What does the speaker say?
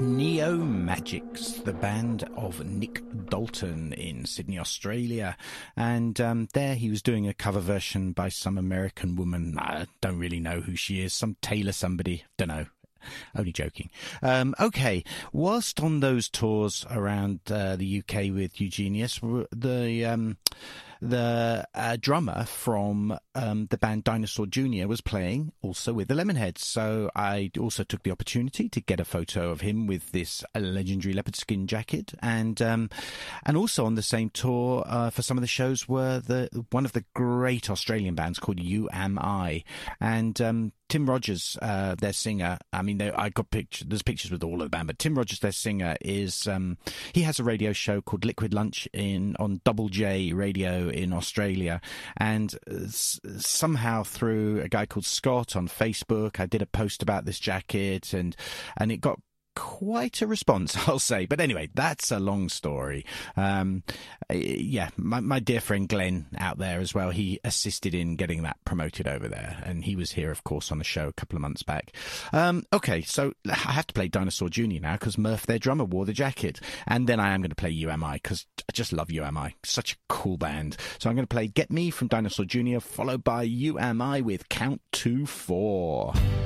Neo Magics, the band of Nick Dalton in Sydney, Australia. And there he was doing a cover version by some American woman. I don't really know who she is. Some Taylor somebody. Don't know. Only joking. Okay, whilst on those tours around the UK with Eugenius, the drummer from the band Dinosaur Jr. was playing also with the Lemonheads. So I also took the opportunity to get a photo of him with this legendary leopard skin jacket. And also on the same tour for some of the shows were one of the great Australian bands called You Am I. And Tim Rogers, their singer, I mean, I got pictures. There's pictures with all of the band, but Tim Rogers, their singer, is he has a radio show called Liquid Lunch on Double J Radio in Australia, and somehow through a guy called Scott on Facebook, I did a post about this jacket, and it got quite a response, I'll say. But anyway, that's a long story. Yeah, my dear friend Glenn out there as well, he assisted in getting that promoted over there, and he was here, of course, on the show a couple of months back. Okay, so I have to play Dinosaur Jr. now because Murph, their drummer, wore the jacket, and then I am going to play UMI because I just love UMI. Such a cool band. So I'm going to play Get Me from Dinosaur Jr. followed by UMI with Count to 4.